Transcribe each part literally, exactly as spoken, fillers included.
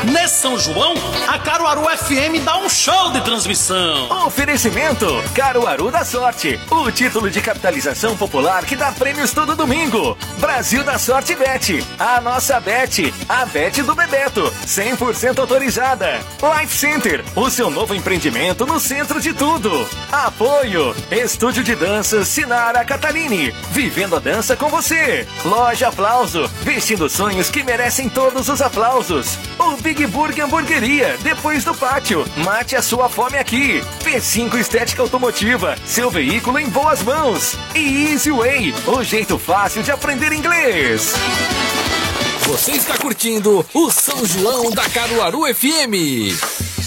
Nesse São João, a Caruaru F M dá um show de transmissão. Oferecimento Caruaru da Sorte, o título de capitalização popular que dá prêmios todo domingo. Brasil da Sorte Bet, a nossa Bet, a Bet do Bebeto, cem por cento autorizada. Life Center, o seu novo empreendimento no centro de tudo. Apoio, Estúdio de Danças Sinara Catalini, vivendo a dança com você. Loja Aplauso, vestindo sonhos que merecem todos os aplausos. O Big Burger Hamburgueria, depois do pátio. Mate a sua fome aqui. P cinco Estética Automotiva, seu veículo em boas mãos. E Easy Way, o jeito fácil de aprender inglês. Você está curtindo o São João da Caruaru F M.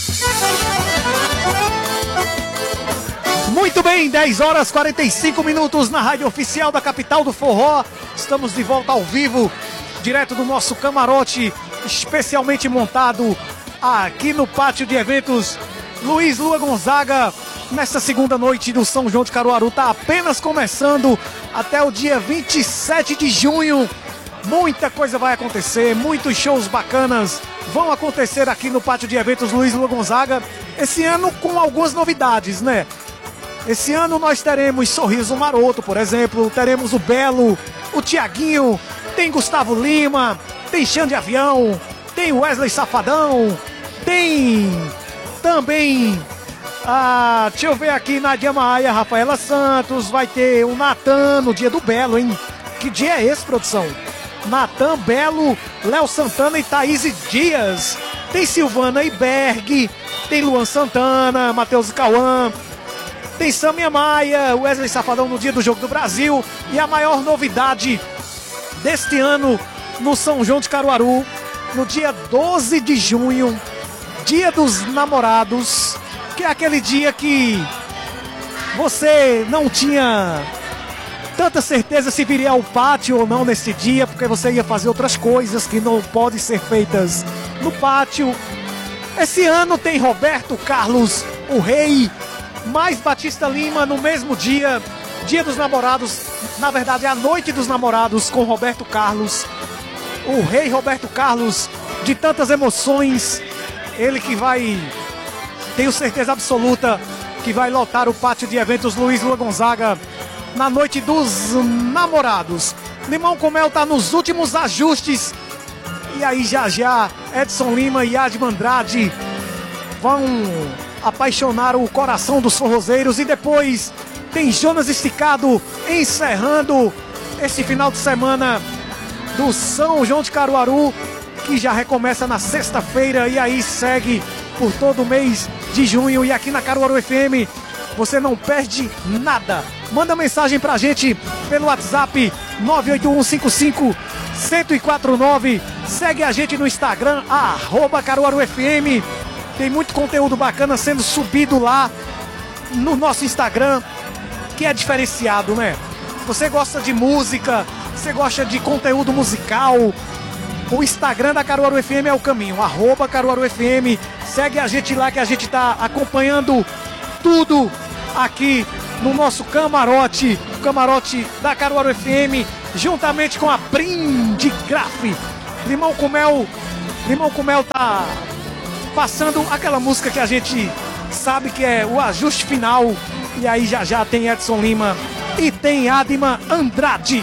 Muito bem, dez horas e quarenta e cinco minutos na rádio oficial da capital do forró. Estamos de volta ao vivo, direto do nosso camarote, especialmente montado aqui no pátio de eventos Luiz Lua Gonzaga. Nessa segunda noite do São João de Caruaru, está apenas começando até o dia vinte e sete de junho. Muita coisa vai acontecer, muitos shows bacanas vão acontecer aqui no pátio de eventos Luiz Lua Gonzaga. Esse ano com algumas novidades, né? Esse ano nós teremos Sorriso Maroto, por exemplo, teremos o Belo, o Tiaguinho, tem Gustavo Lima, tem Xande Avião, tem Wesley Safadão, tem também, ah, deixa eu ver aqui, Nadia Maia, Rafaela Santos, vai ter o Natan no dia do Belo, hein? Que dia é esse, produção? Natan, Belo, Léo Santana e Thaís Dias. Tem Silvana Iberg, tem Luan Santana, Matheus Cauã, tem Samia Maia, Wesley Safadão no dia do Jogo do Brasil. E a maior novidade deste ano no São João de Caruaru, no dia doze de junho, dia dos namorados, que é aquele dia que você não tinha tanta certeza se viria ao pátio ou não nesse dia, porque você ia fazer outras coisas que não podem ser feitas no pátio. Esse ano tem Roberto Carlos, o Rei, mais Batista Lima no mesmo dia, dia dos namorados, na verdade é a noite dos namorados com Roberto Carlos, o Rei Roberto Carlos, de tantas emoções, ele que vai, tenho certeza absoluta, que vai lotar o pátio de eventos Luiz Lua Gonzaga na noite dos namorados. Limão com Mel tá nos últimos ajustes, e aí já já Edson Lima e Adman Andrade vão apaixonar o coração dos forrozeiros. E depois tem Jonas Esticado encerrando esse final de semana do São João de Caruaru, que já recomeça na sexta-feira e aí segue por todo o mês de junho. E aqui na Caruaru F M você não perde nada. Manda mensagem pra gente pelo WhatsApp nove oito um cinco cinco um zero quatro nove. Segue a gente no Instagram, arroba Caruaru F M. Tem muito conteúdo bacana sendo subido lá no nosso Instagram, que é diferenciado, né? Você gosta de música, você gosta de conteúdo musical, o Instagram da Caruaru F M é o caminho, arroba Caruaru F M. Segue a gente lá que a gente tá acompanhando tudo aqui no nosso camarote, o camarote da Caruaru F M, juntamente com a Brindigraf. Limão com Mel, Limão com Mel tá passando aquela música que a gente sabe que é o ajuste final. E aí já já tem Edson Lima e tem Adman Andrade.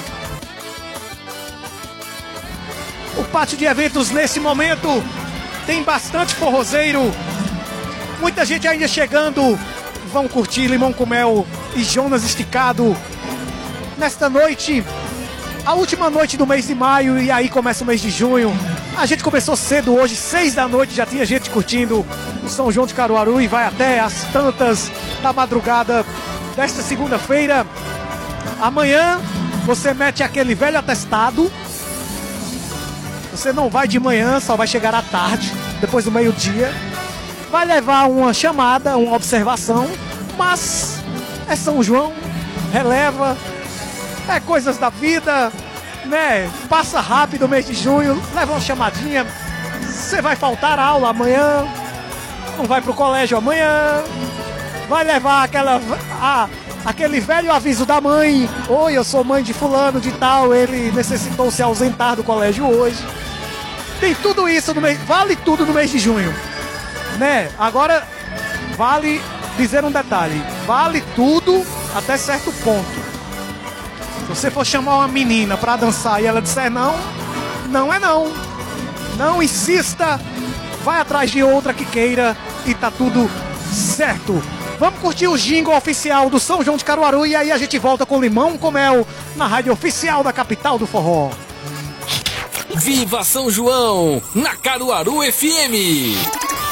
O pátio de eventos nesse momento tem bastante forrozeiro, muita gente ainda chegando. Vão curtir Limão com Mel e Jonas Esticado nesta noite, a última noite do mês de maio, e aí começa o mês de junho. A gente começou cedo hoje, seis da noite, já tinha gente curtindo o São João de Caruaru e vai até as tantas da madrugada desta segunda-feira. Amanhã você mete aquele velho atestado, você não vai de manhã, só vai chegar à tarde, depois do meio-dia. Vai levar uma chamada, uma observação, mas é São João, releva, é coisas da vida, né? Passa rápido o mês de junho, leva uma chamadinha. Você vai faltar a aula amanhã, não vai pro colégio amanhã, vai levar aquela, a, aquele velho aviso da mãe: oi, eu sou mãe de fulano de tal, ele necessitou se ausentar do colégio hoje. Tem tudo isso no mês, vale tudo no mês de junho, né? Agora, vale dizer um detalhe, vale tudo até certo ponto. Se você for chamar uma menina pra dançar e ela disser não, não é não. Não insista, vai atrás de outra que queira e tá tudo certo. Vamos curtir o jingle oficial do São João de Caruaru e aí a gente volta com Limão com Mel na rádio oficial da capital do forró. Viva São João na Caruaru F M.